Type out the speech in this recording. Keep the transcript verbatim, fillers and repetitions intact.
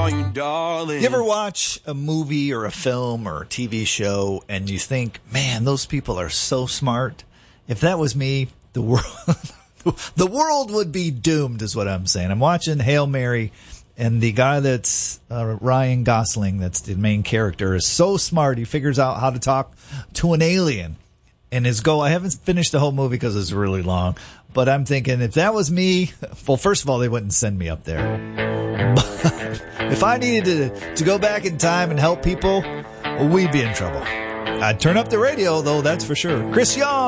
you, darling. You ever watch a movie or a film or a T V show and you think, man, those people are so smart? If that was me, the world, the world would be doomed, is what I'm saying. I'm watching Hail Mary, and the guy that's uh, Ryan Gosling, that's the main character, is so smart. He figures out how to talk to an alien. And his goal, I haven't finished the whole movie because it's really long, but I'm thinking if that was me, well, first of all, they wouldn't send me up there. But if I needed to, to go back in time and help people, well, we'd be in trouble. I'd turn up the radio, though, that's for sure. Chris Young.